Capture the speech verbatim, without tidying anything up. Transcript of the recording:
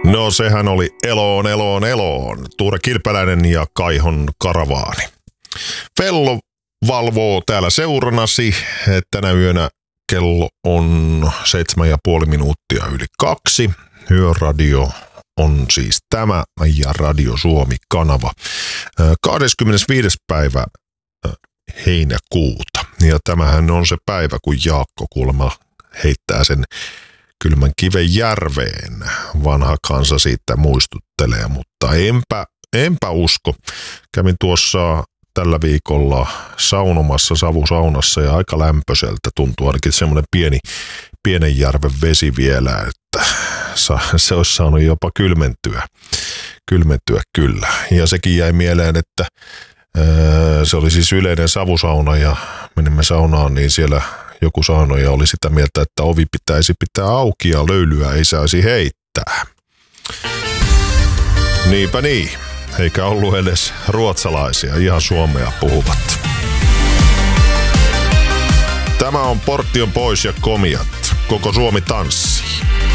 No sehän oli Eloon, Eloon, Eloon. Tuure Kilpeläinen ja Kaihon Karavaani. Vello valvoo täällä seuranasi. Tänä yönä kello on seitsemän ja puoli minuuttia yli kaksi. Yöradio on siis tämä ja Radio Suomi-kanava. kahdeskymmenesviides päivä heinäkuuta. Ja tämähän on se päivä, kun Jaakko kuulemma heittää sen kylmän kiven järveen. Vanha kansa siitä muistuttelee, mutta enpä, enpä usko. Kävin tuossa tällä viikolla saunomassa savusaunassa ja aika lämpöiseltä tuntuu ainakin semmoinen pieni, pienen järven vesi vielä, että se olisi saanut jopa kylmentyä. Kylmentyä kyllä. Ja sekin jäi mieleen, että se oli siis yleinen savusauna ja menimme saunaan, niin siellä joku saunoja oli sitä mieltä, että ovi pitäisi pitää auki ja löylyä ei saisi heittää. Niinpä niin, eikä ollut edes ruotsalaisia, ihan suomea puhuvat. Tämä on Portti on pois ja komiat. Koko Suomi tanssii.